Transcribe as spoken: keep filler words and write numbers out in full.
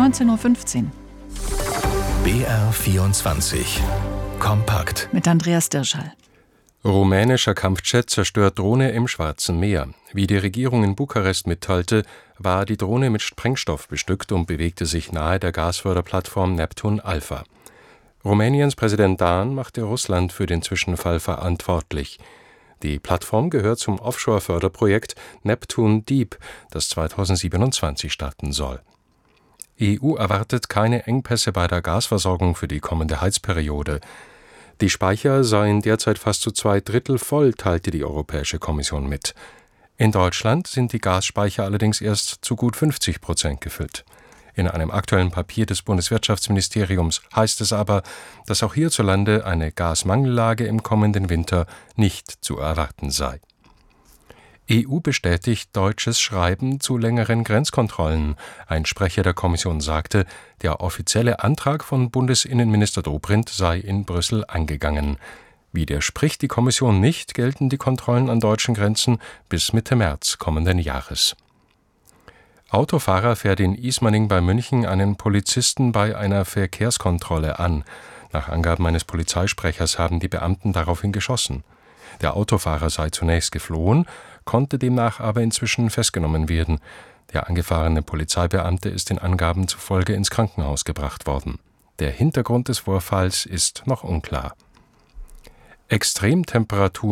neunzehn Uhr fünfzehn. B R vierundzwanzig Kompakt Mit Andreas Dirschall. Rumänischer Kampfjet zerstört Drohne im Schwarzen Meer. Wie die Regierung in Bukarest mitteilte, war die Drohne mit Sprengstoff bestückt und bewegte sich nahe der Gasförderplattform Neptun Alpha. Rumäniens Präsident Dan machte Russland für den Zwischenfall verantwortlich. Die Plattform gehört zum Offshore-Förderprojekt Neptun Deep, das zweitausendsiebenundzwanzig starten soll. E U erwartet keine Engpässe bei der Gasversorgung für die kommende Heizperiode. Die Speicher seien derzeit fast zu zwei Drittel voll, teilte die Europäische Kommission mit. In Deutschland sind die Gasspeicher allerdings erst zu gut fünfzig Prozent gefüllt. In einem aktuellen Papier des Bundeswirtschaftsministeriums heißt es aber, dass auch hierzulande eine Gasmangellage im kommenden Winter nicht zu erwarten sei. E U bestätigt deutsches Schreiben zu längeren Grenzkontrollen. Ein Sprecher der Kommission sagte, der offizielle Antrag von Bundesinnenminister Dobrindt sei in Brüssel eingegangen. Widerspricht die Kommission nicht, gelten die Kontrollen an deutschen Grenzen bis Mitte März kommenden Jahres. Autofahrer fährt in Ismaning bei München einen Polizisten bei einer Verkehrskontrolle an. Nach Angaben eines Polizeisprechers haben die Beamten daraufhin geschossen. Der Autofahrer sei zunächst geflohen, konnte demnach aber inzwischen festgenommen werden. Der angefahrene Polizeibeamte ist den Angaben zufolge ins Krankenhaus gebracht worden. Der Hintergrund des Vorfalls ist noch unklar. Extremtemperaturen